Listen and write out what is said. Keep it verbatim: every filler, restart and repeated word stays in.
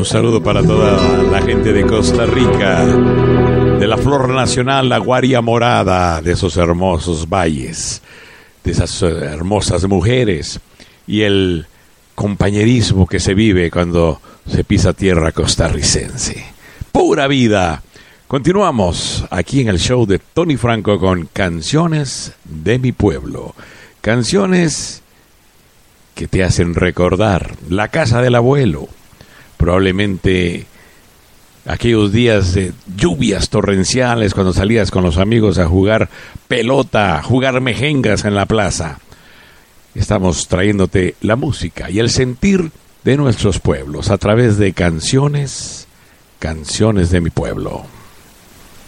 Un saludo para toda la gente de Costa Rica, de la flor nacional, la guaria morada, de esos hermosos valles, de esas hermosas mujeres y el compañerismo que se vive cuando se pisa tierra costarricense. ¡Pura vida! Continuamos aquí en el show de Tony Franco con Canciones de mi pueblo. Canciones que te hacen recordar la casa del abuelo. Probablemente aquellos días de lluvias torrenciales cuando salías con los amigos a jugar pelota, jugar mejengas en la plaza. Estamos trayéndote la música y el sentir de nuestros pueblos a través de canciones, canciones de mi pueblo.